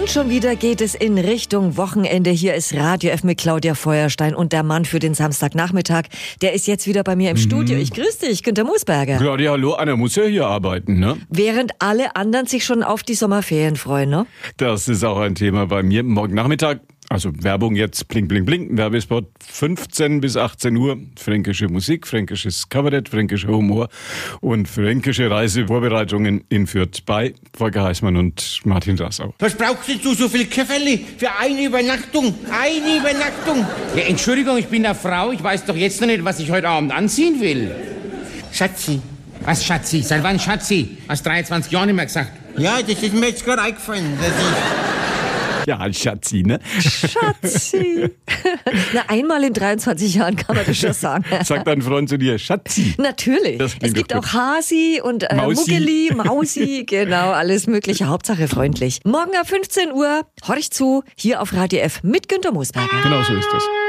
Und schon wieder geht es in Richtung Wochenende. Hier ist Radio F mit Claudia Feuerstein und der Mann für den Samstagnachmittag. Der ist jetzt wieder bei mir im Studio. Ich grüße dich, Günter Moosberger. Claudia, hallo, einer muss ja hier arbeiten, ne? Während alle anderen sich schon auf die Sommerferien freuen, ne? Das ist auch ein Thema bei mir. Morgen Nachmittag, also Werbung jetzt, bling, bling, bling, Werbespot, 15 bis 18 Uhr, fränkische Musik, fränkisches Kabarett, fränkischer Humor und fränkische Reisevorbereitungen in Fürth bei Volker Heißmann und Martin Rassau. Was brauchst du so viel Köfferli für eine Übernachtung? Eine Übernachtung? Ja, Entschuldigung, ich bin eine Frau. Ich weiß doch jetzt noch nicht, was ich heute Abend anziehen will. Schatzi. Was, Schatzi? Seit wann Schatzi? Hast 23 Jahre nicht mehr gesagt. Ja, das ist mir jetzt gerade eingefallen. Ja, Schatzi, ne? Schatzi. Na, einmal in 23 Jahren kann man das schon sagen. Sagt dein Freund zu dir, Schatzi. Natürlich. Es gibt auch Hasi und Muggeli, Mausi, genau, alles mögliche. Hauptsache freundlich. Morgen ab 15 Uhr, horch zu, hier auf Radio F mit Günter Moosberger. Genau so ist das.